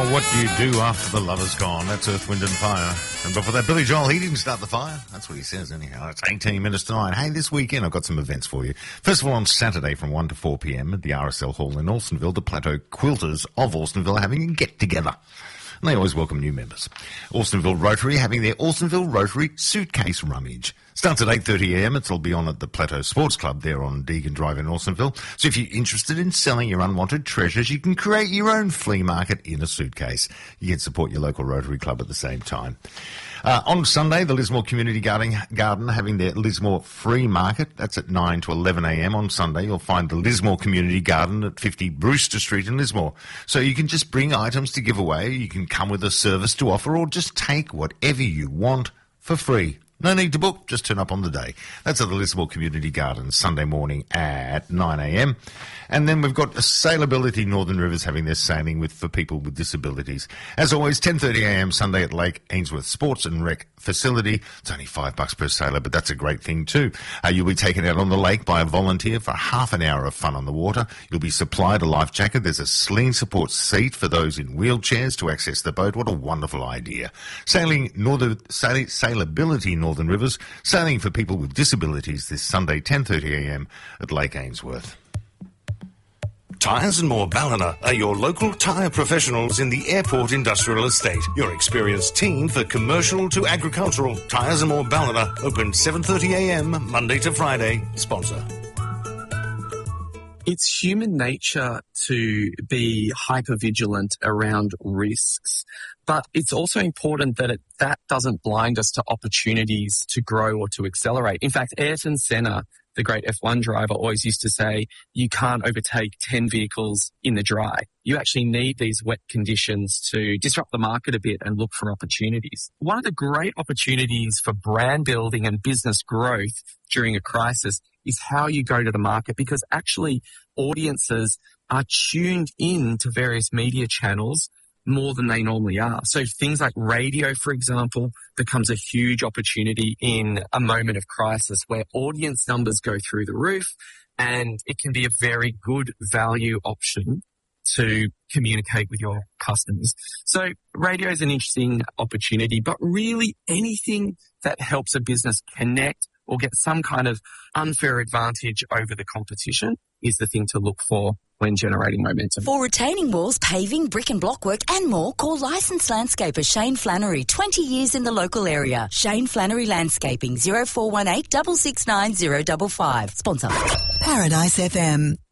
What You Do After the Lover's Gone. That's Earth, Wind and Fire. And before that, Billy Joel, he didn't start the fire. That's what he says anyhow. It's 18 minutes to 9. Hey, this weekend I've got some events for you. First of all, on Saturday from 1 to 4 p.m. at the RSL Hall in Alstonville, the Plateau Quilters of Alstonville are having a get-together. And they always welcome new members. Alstonville Rotary having their Alstonville Rotary Suitcase Rummage. Starts at 8:30am. It'll be on at the Plateau Sports Club there on Deegan Drive in Alstonville. So if you're interested in selling your unwanted treasures, you can create your own flea market in a suitcase. You can support your local Rotary Club at the same time. On Sunday, the Lismore Community Garden having their Lismore Free Market. That's at 9 to 11am on Sunday. You'll find the Lismore Community Garden at 50 Brewster Street in Lismore. So you can just bring items to give away. You can come with a service to offer or just take whatever you want for free. No need to book, just turn up on the day. That's at the Lismore Community Garden, Sunday morning at 9am. And then we've got Sailability Northern Rivers having their sailing for people with disabilities. As always, 10:30am Sunday at Lake Ainsworth Sports and Rec Facility. It's only $5 per sailor, but that's a great thing too. You'll be taken out on the lake by a volunteer for half an hour of fun on the water. You'll be supplied a life jacket. There's a sling support seat for those in wheelchairs to access the boat. What a wonderful idea. Sailability Northern Rivers, sailing for people with disabilities this Sunday, 10:30am at Lake Ainsworth. Tyres and More Ballina are your local tyre professionals in the Airport Industrial Estate. Your experienced team for commercial to agricultural. Tyres and More Ballina, open 7:30am Monday to Friday. Sponsor. It's human nature to be hypervigilant around risks, but it's also important that that doesn't blind us to opportunities to grow or to accelerate. In fact, Ayrton Senna, the great F1 driver, always used to say, you can't overtake 10 vehicles in the dry. You actually need these wet conditions to disrupt the market a bit and look for opportunities. One of the great opportunities for brand building and business growth during a crisis is how you go to the market, because actually audiences are tuned in to various media channels more than they normally are. So things like radio, for example, becomes a huge opportunity in a moment of crisis where audience numbers go through the roof, and it can be a very good value option to communicate with your customers. So radio is an interesting opportunity, but really anything that helps a business connect or get some kind of unfair advantage over the competition is the thing to look for when generating momentum. For retaining walls, paving, brick and block work and more, call licensed landscaper Shane Flannery, 20 years in the local area. Shane Flannery Landscaping, 0418 669 055. Sponsor. Paradise FM.